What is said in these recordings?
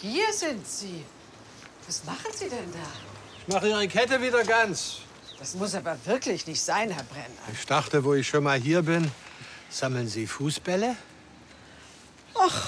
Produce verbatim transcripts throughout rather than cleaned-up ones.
hier sind Sie. Was machen Sie denn da? Ich mache Ihre Kette wieder ganz. Das muss aber wirklich nicht sein, Herr Brenner. Ich dachte, wo ich schon mal hier bin, sammeln Sie Fußbälle? Ach.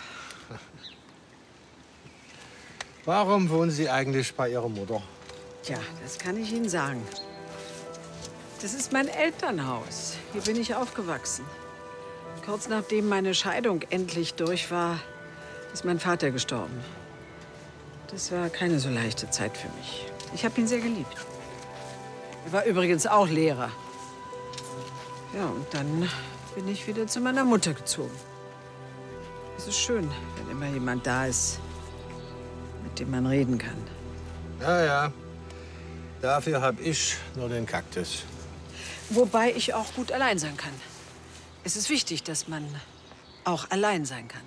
Warum wohnen Sie eigentlich bei Ihrer Mutter? Tja, das kann ich Ihnen sagen. Das ist mein Elternhaus. Hier bin ich aufgewachsen. Kurz nachdem meine Scheidung endlich durch war, ist mein Vater gestorben. Das war keine so leichte Zeit für mich. Ich habe ihn sehr geliebt. Er war übrigens auch Lehrer. Ja, und dann bin ich wieder zu meiner Mutter gezogen. Es ist schön, wenn immer jemand da ist, mit dem man reden kann. Ja, ja. Dafür habe ich nur den Kaktus. Wobei ich auch gut allein sein kann. Es ist wichtig, dass man auch allein sein kann.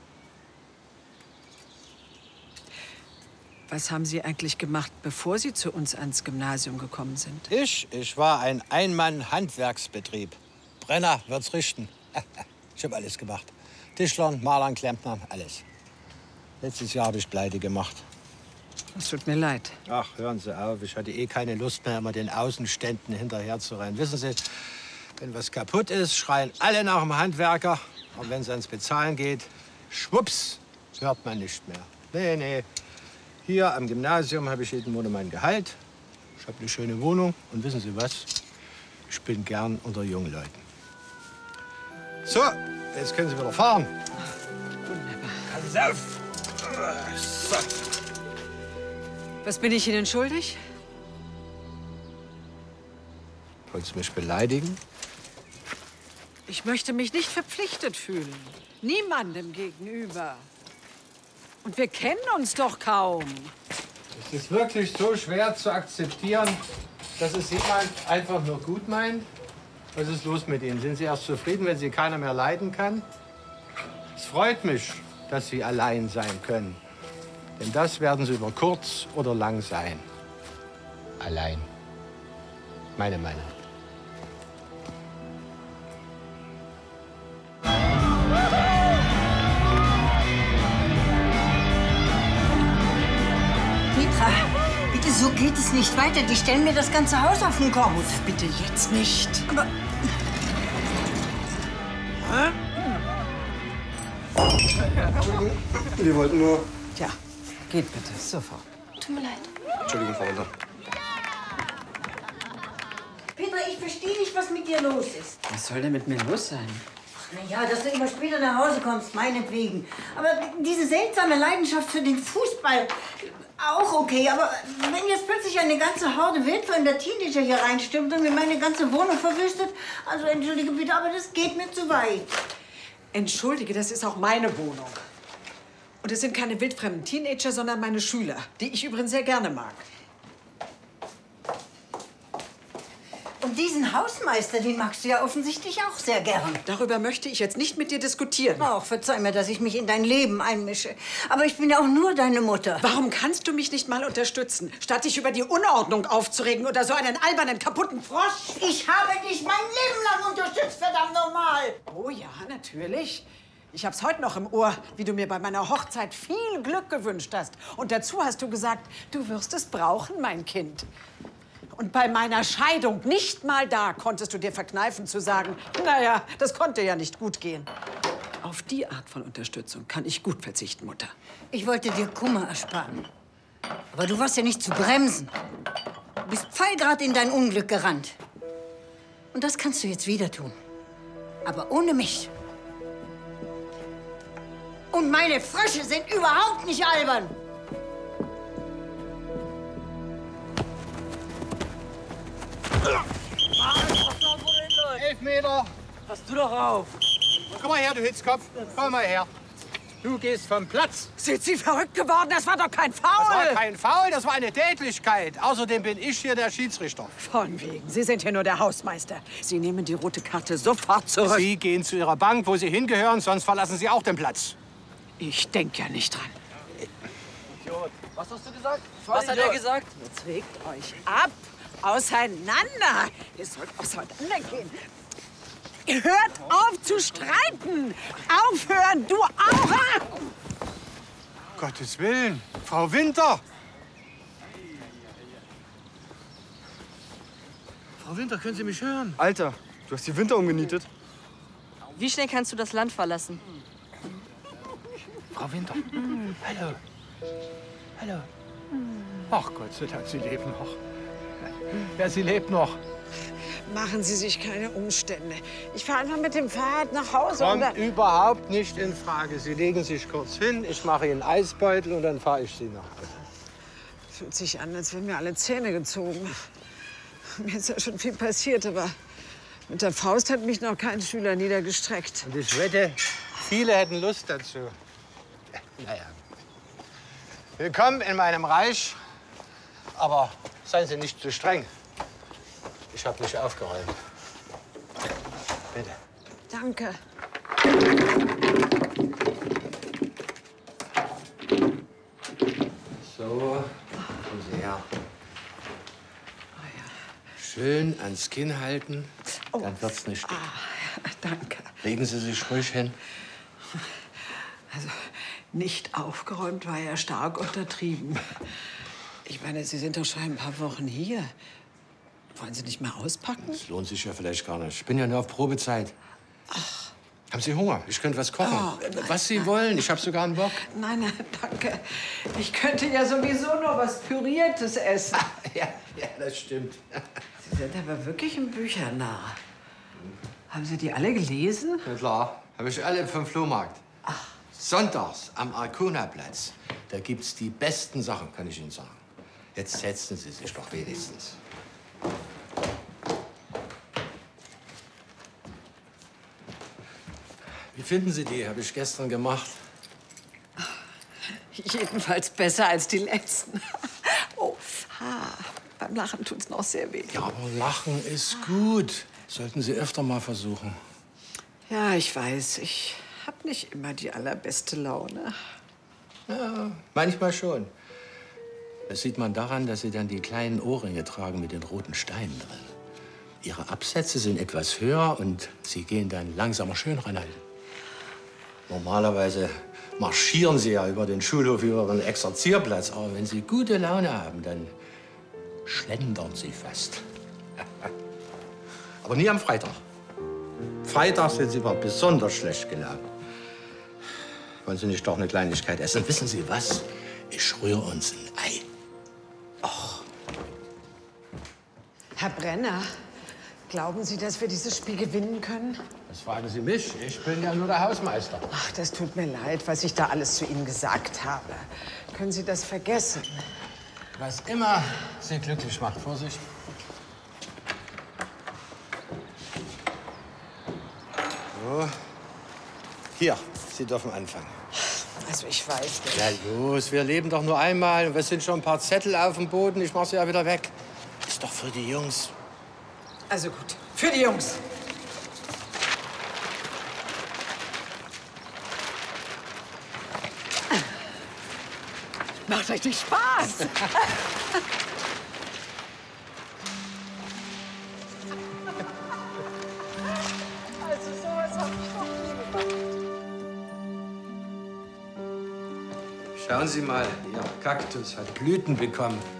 Was haben Sie eigentlich gemacht, bevor Sie zu uns ans Gymnasium gekommen sind? Ich? Ich war ein Ein-Mann-Handwerksbetrieb. Brenner wird's richten. Ich habe alles gemacht. Tischlern, Malern, Klempnern, alles. Letztes Jahr habe ich Pleite gemacht. Es tut mir leid. Ach, hören Sie auf. Ich hatte eh keine Lust mehr, immer den Außenständen hinterher zu rennen. Wissen Sie, wenn was kaputt ist, schreien alle nach dem Handwerker. Und wenn es ans Bezahlen geht, schwupps, hört man nicht mehr. Nee, nee. Hier am Gymnasium habe ich jeden Monat mein Gehalt. Ich habe eine schöne Wohnung. Und wissen Sie was? Ich bin gern unter jungen Leuten. So, jetzt können Sie wieder fahren. Wunderbar. Alles auf! So. Was bin ich Ihnen schuldig? Wollen Sie mich beleidigen? Ich möchte mich nicht verpflichtet fühlen. Niemandem gegenüber. Und wir kennen uns doch kaum. Es ist wirklich so schwer zu akzeptieren, dass es jemand einfach nur gut meint. Was ist los mit Ihnen? Sind Sie erst zufrieden, wenn Sie keiner mehr leiden kann? Es freut mich, dass Sie allein sein können. Denn das werden Sie über kurz oder lang sein. Allein. Meine Meinung. Petra, bitte, so geht es nicht weiter. Die stellen mir das ganze Haus auf den Kopf. Bitte jetzt nicht. Aber... Hä? Wir wollten nur... Tja, geht bitte, sofort. Tut mir leid. Entschuldigung, Frau Winter. Petra, ich verstehe nicht, was mit dir los ist. Was soll denn mit mir los sein? Na ja, dass du immer später nach Hause kommst, meinetwegen. Aber diese seltsame Leidenschaft für den Fußball, auch okay. Aber wenn jetzt plötzlich eine ganze Horde wildfremder Teenager hier reinstimmt und mir meine ganze Wohnung verwüstet, also entschuldige bitte, aber das geht mir zu weit. Entschuldige, das ist auch meine Wohnung. Und es sind keine wildfremden Teenager, sondern meine Schüler, die ich übrigens sehr gerne mag. Und diesen Hausmeister, den magst du ja offensichtlich auch sehr gern. Darüber möchte ich jetzt nicht mit dir diskutieren. Ach, verzeih mir, dass ich mich in dein Leben einmische. Aber ich bin ja auch nur deine Mutter. Warum kannst du mich nicht mal unterstützen, statt dich über die Unordnung aufzuregen oder so einen albernen, kaputten Frosch? Ich habe dich mein Leben lang unterstützt, verdammt nochmal. Oh ja, natürlich. Ich hab's heute noch im Ohr, wie du mir bei meiner Hochzeit viel Glück gewünscht hast. Und dazu hast du gesagt, du wirst es brauchen, mein Kind. Und bei meiner Scheidung, nicht mal da, konntest du dir verkneifen zu sagen, naja, das konnte ja nicht gut gehen. Auf die Art von Unterstützung kann ich gut verzichten, Mutter. Ich wollte dir Kummer ersparen. Aber du warst ja nicht zu bremsen. Du bist pfeilgrad in dein Unglück gerannt. Und das kannst du jetzt wieder tun. Aber ohne mich. Und meine Frösche sind überhaupt nicht albern. Elf Meter. Pass du doch auf. Komm mal her, du Hitzkopf. Komm mal her. Du gehst vom Platz. Sind Sie verrückt geworden? Das war doch kein Foul. Das war kein Foul, das war eine Tätlichkeit. Außerdem bin ich hier der Schiedsrichter. Von wegen. Sie sind hier nur der Hausmeister. Sie nehmen die rote Karte sofort zurück. Sie gehen zu Ihrer Bank, wo Sie hingehören, sonst verlassen Sie auch den Platz. Ich denke ja nicht dran. Idiot. Was hast du gesagt? Was hat er gesagt? Jetzt regt euch ab. Auseinander. Ihr sollt auseinandergehen. Hört auf zu streiten. Aufhören, du auch. Gottes Willen, Frau Winter! Frau Winter, können Sie mich hören? Alter, du hast die Winter umgenietet. Wie schnell kannst du das Land verlassen? Frau Winter, hallo. Hallo. Ach Gott sei Dank, Sie leben noch. Ja, sie lebt noch. Machen Sie sich keine Umstände. Ich fahre einfach mit dem Fahrrad nach Hause. Und Kommt dann überhaupt nicht in Frage. Sie legen sich kurz hin, ich mache Ihnen Eisbeutel und dann fahre ich Sie nach Hause. Fühlt sich an, als wären mir alle Zähne gezogen. Mir ist ja schon viel passiert, aber mit der Faust hat mich noch kein Schüler niedergestreckt. Und ich wette, viele hätten Lust dazu. Naja. Willkommen in meinem Reich. Aber seien Sie nicht zu streng. Ich habe nicht aufgeräumt. Bitte. Danke. So, kommen Sie her. Schön ans Kinn halten, dann wird's nicht dick. Ah, danke. Legen Sie sich ruhig hin. Also, nicht aufgeräumt war ja stark untertrieben. Ich meine, Sie sind doch schon ein paar Wochen hier. Wollen Sie nicht mal auspacken? Das lohnt sich ja vielleicht gar nicht. Ich bin ja nur auf Probezeit. Ach. Haben Sie Hunger? Ich könnte was kochen. Oh, was Sie wollen. Ich habe sogar einen Bock. Nein, nein, danke. Ich könnte ja sowieso nur was Püriertes essen. Ja, ja, das stimmt. Sie sind aber wirklich ein Büchernarr. Haben Sie die alle gelesen? Na klar, habe ich alle vom Flohmarkt. Ach. Sonntags am Arkona-Platz. Da gibt's die besten Sachen, kann ich Ihnen sagen. Jetzt setzen Sie sich doch wenigstens. Wie finden Sie die? Habe ich gestern gemacht. Jedenfalls besser als die letzten. Oh, ha, beim Lachen tut's noch sehr weh. Ja, aber Lachen ist gut. Sollten Sie öfter mal versuchen. Ja, ich weiß. Ich hab nicht immer die allerbeste Laune. Ja, manchmal schon. Das sieht man daran, dass Sie dann die kleinen Ohrringe tragen mit den roten Steinen drin. Ihre Absätze sind etwas höher und Sie gehen dann langsamer schön ranhalten. Normalerweise marschieren Sie ja über den Schulhof, über Ihren Exerzierplatz. Aber wenn Sie gute Laune haben, dann schlendern Sie fast. Aber nie am Freitag. Freitag sind Sie immer besonders schlecht gelaunt. Wollen Sie nicht doch eine Kleinigkeit essen? Wissen Sie was? Ich rühre uns ein Ei. Och. Herr Brenner, glauben Sie, dass wir dieses Spiel gewinnen können? Das fragen Sie mich. Ich bin ja nur der Hausmeister. Ach, das tut mir leid, was ich da alles zu Ihnen gesagt habe. Können Sie das vergessen? Was immer Sie glücklich macht. Vorsicht. So. Hier, Sie dürfen anfangen. Also, ich weiß nicht. Ja, los, wir leben doch nur einmal. Und es sind schon ein paar Zettel auf dem Boden. Ich mach sie ja wieder weg. Ist doch für die Jungs. Also gut, für die Jungs. Macht euch nicht Spaß. Also sowas hab ich noch nie gemacht. Schauen Sie mal, Ihr Kaktus hat Blüten bekommen.